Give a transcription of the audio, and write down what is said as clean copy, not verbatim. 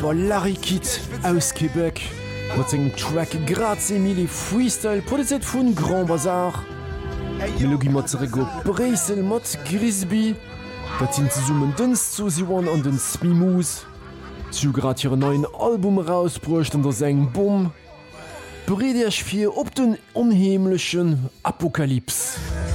Rapper Larry Kidd aus Quebec mat segem Track Grazie Mille Freestyle produziert vun Grand Bazar. Melogie mat zerego Bresel mat Grisby, dat sinn ze summen dënst zu Siwan an den Smimous. Zu grad hire neuen Album rausbrucht an der seng Bom. Berederch fir op den onheimlechen Apokalyps.